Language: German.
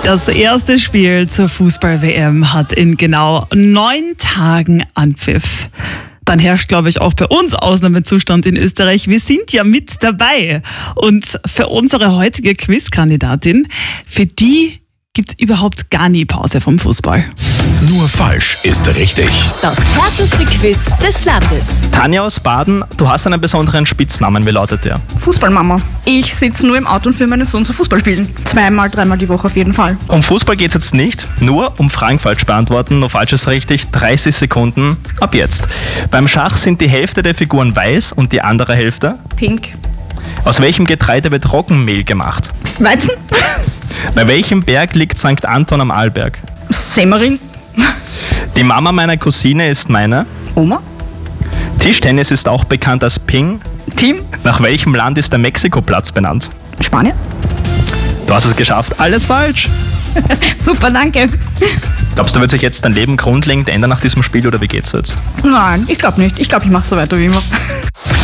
Das erste Spiel zur Fußball-WM hat in genau 9 Tagen Anpfiff. Dann herrscht, glaube ich, auch bei uns Ausnahmezustand in Österreich. Wir sind ja mit dabei. Und für unsere heutige Quizkandidatin, für die gibt's überhaupt gar nie Pause vom Fußball. Nur falsch ist richtig. Das härteste Quiz des Landes. Tanja aus Baden, du hast einen besonderen Spitznamen. Wie lautet der? Fußballmama. Ich sitze nur im Auto und führe meinen Sohn zu Fußball spielen. 2-mal, 3-mal die Woche auf jeden Fall. Um Fußball geht's jetzt nicht, nur um Fragen falsch beantworten. Nur falsch ist richtig, 30 Sekunden ab jetzt. Beim Schach sind die Hälfte der Figuren weiß und die andere Hälfte? Pink. Aus welchem Getreide wird Roggenmehl gemacht? Weizen. Bei welchem Berg liegt St. Anton am Arlberg? Semmering. Die Mama meiner Cousine ist meine? Oma. Tischtennis ist auch bekannt als Ping. Team. Nach welchem Land ist der Mexiko-Platz benannt? Spanien. Du hast es geschafft. Alles falsch. Super, danke. Glaubst du, wird sich jetzt dein Leben grundlegend ändern nach diesem Spiel oder wie geht's jetzt? Nein, ich glaube nicht. Ich glaube, ich mache so weiter wie immer.